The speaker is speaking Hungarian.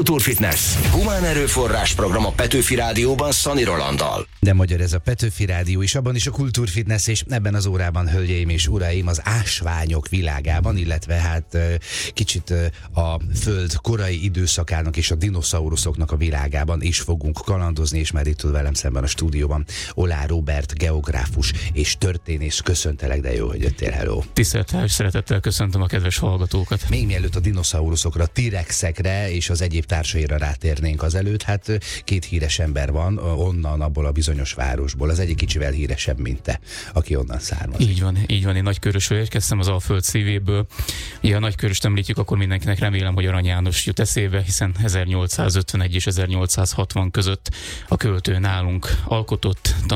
Kultúrfitness. Humán erőforrás program a Petőfi Rádióban Szani Rolanddal. De magyar ez a Petőfi Rádió is, abban is a Kultúrfitness, és ebben az órában, hölgyeim és uraim, az ásványok világában, illetve hát kicsit a Föld korai időszakának és a dinoszauruszoknak a világában is fogunk kalandozni, és már itt ül velem szemben a stúdióban Oláh Róbert, geográfus és történész. Köszöntelek, de jó, hogy jöttél, hello! Tisztelettel, szeretettel köszöntöm a kedves hallgatókat. Még mielőtt a dinoszauruszokra, T-rexekre és az egyéb társaira rátérnénk azelőtt, hát két híres ember van onnan, abból a bizonyos városból. Az egyik kicsivel híresebb, mint te, aki onnan származik. Így van, én Nagykörösről érkeztem, az Alföld szívéből. Ugye a Nagyköröst említjük, akkor mindenkinek remélem, hogy Arany János jut eszébe, hiszen 1851 és 1860 között a költő nálunk alkotott,